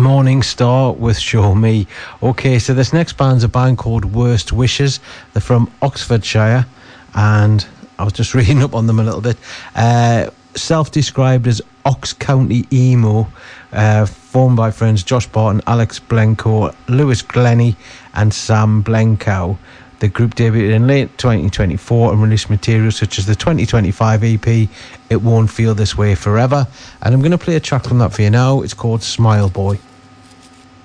Morning Star with Show Me. Okay, so this next band's a band called Worst Wishes. They're from Oxfordshire, and I was just reading up on them a little bit. Self-described as Ox County Emo, formed by friends Josh Barton, Alex Blencoe, Lewis Glennie and Sam Blencow. The group debuted in late 2024 and released material such as the 2025 EP, It Won't Feel This Way Forever. And I'm going to play a track from that for you now. It's called Smile Boy.